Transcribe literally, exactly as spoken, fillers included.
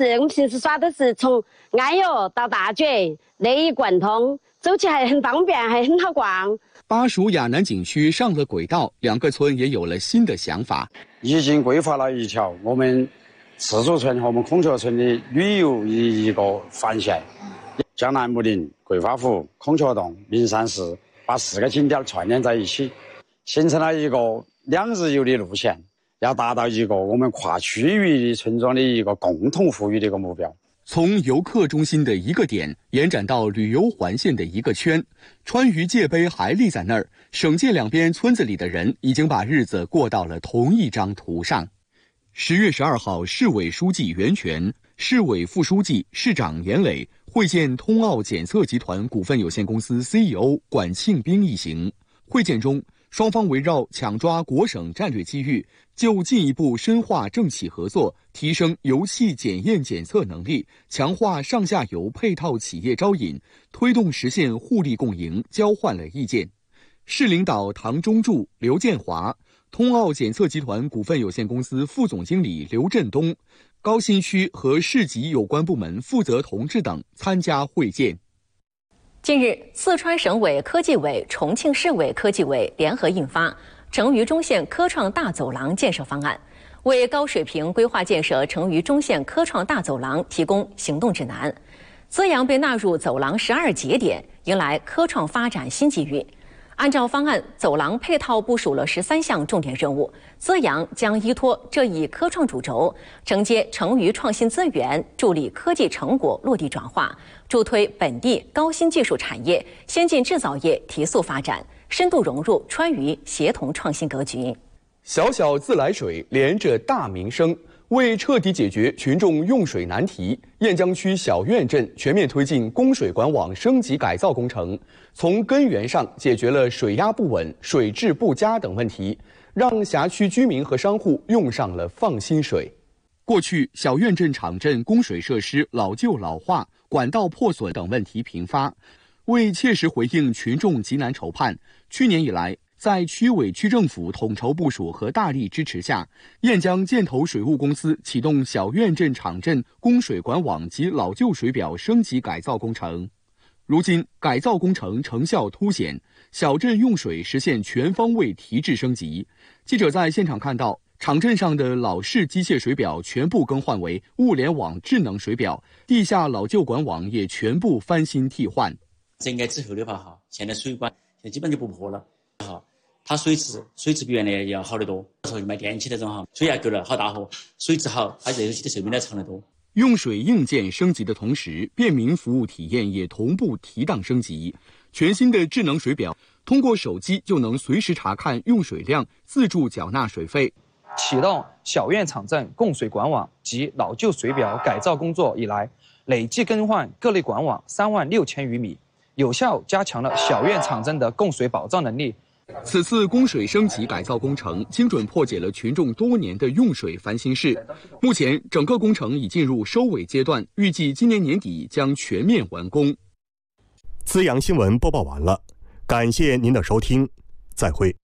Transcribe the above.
是我们平时耍都是从安岳到大觉，内一贯通，走起还很方便，还很好逛。 巴蜀亚南景区上了轨道，两个村也有了新的想法。 已经规划了一条我们赤柱村和我们孔雀村的旅游一一个环线，江南木林、桂花湖、孔雀洞、名山寺，把四个景点串联在一起，形成了一个两日游的路线，要达到一个我们跨区域村庄的一个共同富裕的一个目标。 从游客中心的一个点延展到旅游环线的一个圈，川渝界碑还立在那儿，省界两边村子里的人已经把日子过到了同一张图上。十月十二号，市委书记袁泉、市委副书记、市长严磊会见通奥检测集团股份有限公司 C E O 管庆兵一行。会见中，双方围绕抢抓国省战略机遇，就进一步深化政企合作，提升油气检验检测能力，强化上下游配套企业招引，推动实现互利共赢，交换了意见。市领导唐中柱、刘建华，通奥检测集团股份有限公司副总经理刘振东，高新区和市级有关部门负责同志等参加会见。 近日，四川省委科技委、重庆市委科技委联合印发《成渝中线科创大走廊建设方案》，为高水平规划建设成渝中线科创大走廊提供行动指南。资阳被纳入走廊十二节点，迎来科创发展新机遇。按照方案，走廊配套部署了十三项重点任务，资阳将依托这一科创主轴，承接成渝创新资源，助力科技成果落地转化，助推本地高新技术产业、先进制造业提速发展，深度融入川渝协同创新格局。 小小自来水连着大民生，为彻底解决群众用水难题，雁江区小院镇全面推进供水管网升级改造工程，从根源上解决了水压不稳、水质不佳等问题，让辖区居民和商户用上了放心水。过去，小院镇场镇供水设施老旧老化、管道破损等问题频发，为切实回应群众急难愁盼，去年以来，在区委区政府统筹部署和大力支持下，雁江建投水务公司启动小院镇场镇供水管网及老旧水表升级改造工程。如今，改造工程成效凸显，小镇用水实现全方位提质升级。记者在现场看到，场镇上的老式机械水表全部更换为物联网智能水表，地下老旧管网也全部翻新替换。 整改之后的话，哈，现在水管现在基本就不破了，哈。它水质水质比原来要好得多，然后卖电器那种哈，水压够了好大火，水质好，它热水器的寿命也长得多。 用水硬件升级的同时，便民服务体验也同步提档升级。全新的智能水表，通过手机就能随时查看用水量，自助缴纳水费。 启动小院场镇供水管网及老旧水表改造工作以来，累计更换各类管网三万六千余米，有效加强了小院场镇的供水保障能力。 此次供水升级改造工程精准破解了群众多年的用水烦心事。目前，整个工程已进入收尾阶段，预计今年年底将全面完工。 资阳新闻播报完了，感谢您的收听，再会。